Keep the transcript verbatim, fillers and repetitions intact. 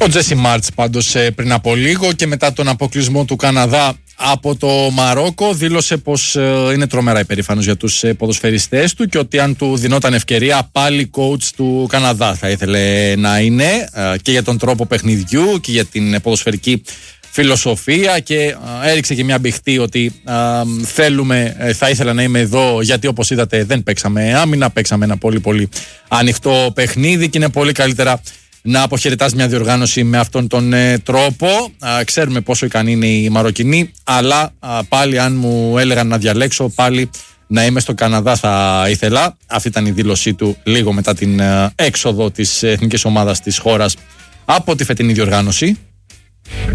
Ο Τζέσι Μάρτς πάντως πριν από λίγο και μετά τον αποκλεισμό του Καναδά από το Μαρόκο δήλωσε πως είναι τρομερά υπερήφανος για τους ποδοσφαιριστές του και ότι αν του δινόταν ευκαιρία πάλι coach του Καναδά θα ήθελε να είναι, και για τον τρόπο παιχνιδιού και για την ποδοσφαιρική φιλοσοφία, και έριξε και μια μπιχτή ότι α, θέλουμε, θα ήθελα να είμαι εδώ γιατί όπως είδατε δεν παίξαμε άμυνα, παίξαμε ένα πολύ πολύ ανοιχτό παιχνίδι και είναι πολύ καλύτερα να αποχαιρετάς μια διοργάνωση με αυτόν τον ε, τρόπο. Α, ξέρουμε πόσο ικανοί είναι οι Μαροκινοί, αλλά α, πάλι αν μου έλεγαν να διαλέξω, πάλι να είμαι στο Καναδά θα ήθελα. Αυτή ήταν η δήλωσή του λίγο μετά την ε, έξοδο της εθνικής ομάδας της χώρας από τη φετινή διοργάνωση.